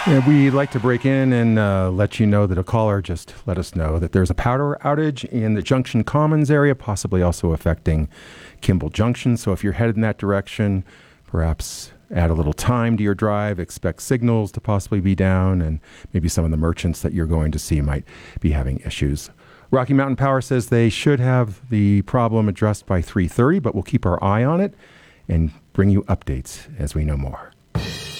Yeah, we'd like to break in and let you know that a caller just let us know that there's a power outage in the Junction Commons area, possibly also affecting Kimball Junction. So if you're headed in that direction, perhaps add a little time to your drive, expect signals to possibly be down, and maybe some of the merchants that you're going to see might be having issues. Rocky Mountain Power says they should have the problem addressed by 3:30, but we'll keep our eye on it and bring you updates as we know more.